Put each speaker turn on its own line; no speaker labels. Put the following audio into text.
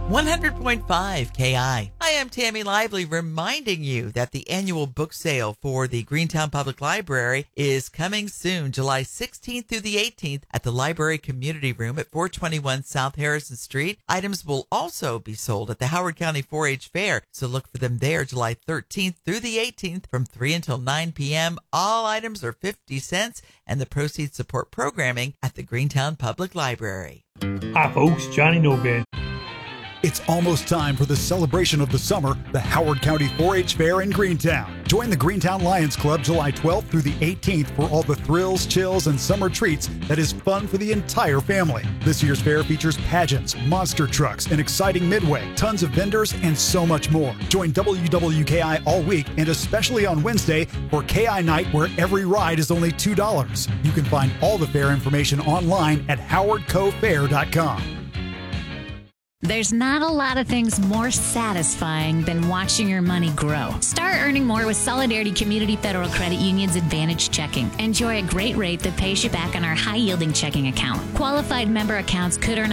100.5 KI. Hi, I'm Tammy Lively, reminding you that the annual book sale for the Greentown Public Library is coming soon, July 16th through the 18th at the Library Community Room at 421 South Harrison Street. Items will also be sold at the Howard County 4-H Fair, so look for them there July 13th through the 18th from 3 until 9 p.m. All items are 50 cents, and the proceeds support programming at the Greentown Public Library.
Hi folks, Johnny No Bed.
It's almost time for the celebration of the summer, the Howard County 4-H Fair in Greentown. Join the Greentown Lions Club July 12th through the 18th for all the thrills, chills, and summer treats that is fun for the entire family. This year's fair features pageants, monster trucks, an exciting midway, tons of vendors, and so much more. Join WWKI all week and especially on Wednesday for KI Night, where every ride is only $2. You can find all the fair information online at howardcofair.com.
There's not a lot of things more satisfying than watching your money grow. Start earning more with Solidarity Community Federal Credit Union's Advantage Checking. Enjoy a great rate that pays you back on our high-yielding checking account. Qualified member accounts could earn